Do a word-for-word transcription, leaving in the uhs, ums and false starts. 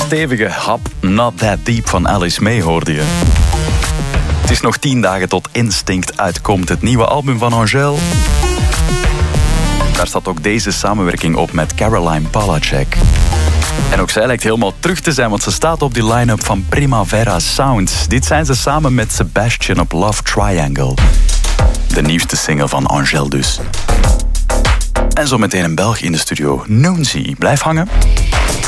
stevige hap Not That Deep van Alice May hoorde je. Het is nog tien dagen tot Instinct uitkomt, het nieuwe album van Angèle. Daar staat ook deze samenwerking op met Caroline Polachek. En ook zij lijkt helemaal terug te zijn, want ze staat op die line-up van Primavera Sound. Dit zijn ze samen met Sebastian op Love Triangle. De nieuwste single van Angèle dus. En zo meteen een Belg in de studio, Noonzy. Blijf hangen.